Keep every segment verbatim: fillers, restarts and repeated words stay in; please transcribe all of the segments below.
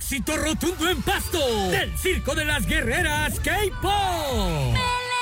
Éxito rotundo en Pasto del Circo de las Guerreras K-Pop.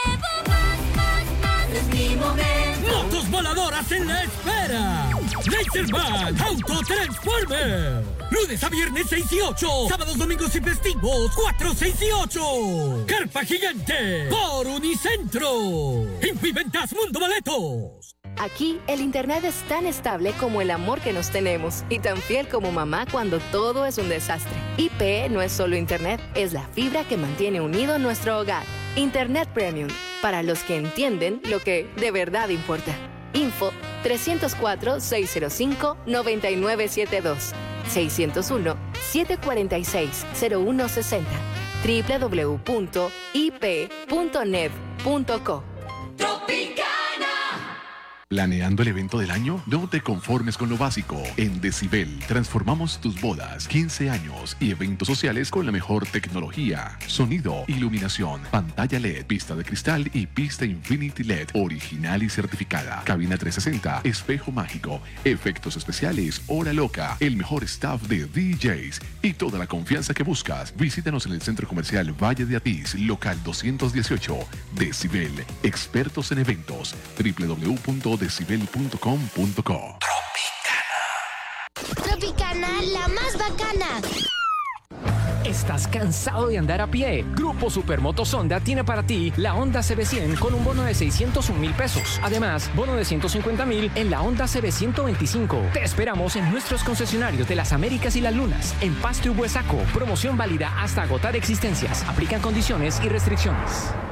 Es mi momento. Motos voladoras en la espera. Laserman Auto Transformer. Lunes a viernes seis y ocho. Sábados, domingos y festivos cuatro, seis y ocho. Carpa gigante por Unicentro. Infiventas Mundo Boletos. Aquí, el internet es tan estable como el amor que nos tenemos y tan fiel como mamá cuando todo es un desastre. I P E no es solo internet, es la fibra que mantiene unido nuestro hogar. Internet Premium, para los que entienden lo que de verdad importa. Info trescientos cuatro, seiscientos cinco, noventa y nueve setenta y dos, seiscientos uno, setecientos cuarenta y seis, cero uno sesenta, doble u doble u doble u punto i p e punto net punto co. Tropicana. ¿Planeando el evento del año? No te conformes con lo básico. En Decibel transformamos tus bodas, quince años y eventos sociales con la mejor tecnología. Sonido, iluminación, pantalla L E D, pista de cristal y pista Infinity L E D, original y certificada. Cabina trescientos sesenta, espejo mágico, efectos especiales, hora loca, el mejor staff de D Js y toda la confianza que buscas. Visítanos en el Centro Comercial Valle de Apiz, local doscientos dieciocho. Decibel, expertos en eventos. doble u doble u doble u punto decibel punto com punto co. Tropicana. Tropicana, la más bacana. ¿Estás cansado de andar a pie? Grupo Supermotos Honda tiene para ti la Honda C B cien con un bono de seiscientos un mil pesos. Además, bono de ciento cincuenta mil en la Honda C B ciento veinticinco. Te esperamos en nuestros concesionarios de las Américas y las Lunas, en Pasto y Huesaco. Promoción válida hasta agotar existencias. Aplican condiciones y restricciones.